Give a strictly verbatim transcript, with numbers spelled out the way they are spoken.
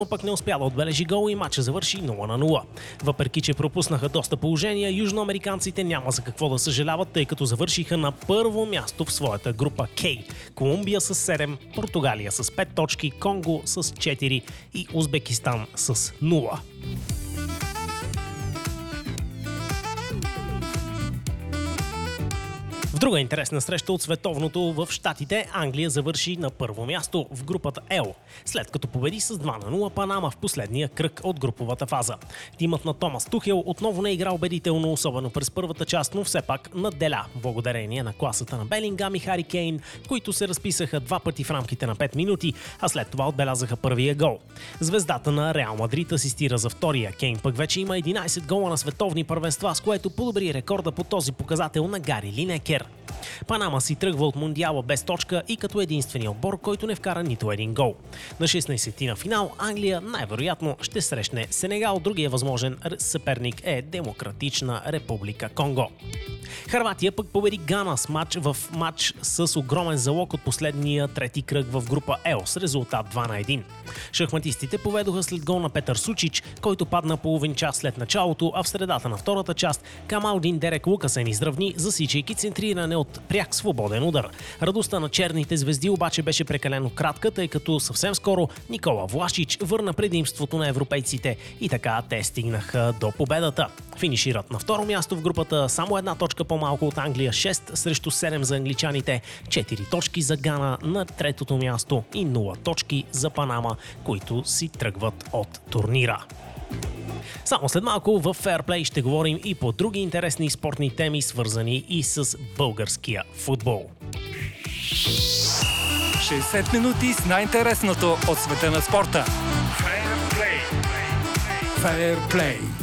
но пък не успя да отбележи гол и матча завърши нула на нула. Въпреки че пропуснаха доста положения, южноамериканците няма за какво да съжаляват, тъй като завършиха на първо място в своята група K. Колумбия с седем, Португалия с пет точки, Конго с четири и Узбекистан с нула. В друга интересна среща от световното в Щатите, Англия завърши на първо място в групата L, след като победи с два на нула Панама в последния кръг от груповата фаза. Тимът на Томас Тухел отново не игра убедително, особено през първата част, но все пак надделя, благодарение на класата на Белингам и Хари Кейн, които се разписаха два пъти в рамките на пет минути, а след това отбелязаха първия гол. Звездата на Реал Мадрид асистира за втория. Кейн пък вече има единайсет гола на световни първенства, с което подобри рекорда по този показател на Гари Линекер. Панама си тръгва от Мундиала без точка и като единствения отбор, който не вкара нито един гол. На шестнайсети на финал Англия най-вероятно ще срещне Сенегал, другия възможен съперник е Демократична република Конго. Хърватия пък победи Гана с матч в матч с огромен залог от последния трети кръг в група L с резултат два на един. Шахматистите поведоха след гол на Петър Сучич, който падна половин час след началото, а в средата на втората част Камалдин Дерек Лукасен изравни, засичайки центриране от пряк свободен удар. Радостта на черните звезди обаче беше прекалено кратка, тъй като съвсем скоро Никола Влашич върна предимството на европейците и така те стигнаха до победата. Финишират на второ място в групата, само една точка по-малко от Англия, шест срещу седем за англичаните, четири точки за Гана на третото място и нула точки за Панама, които си тръгват от турнира. Само след малко в Fairplay ще говорим и по други интересни спортни теми, свързани и с българския футбол. шейсет минути с най-интересното от света на спорта. Fairplay. Fairplay.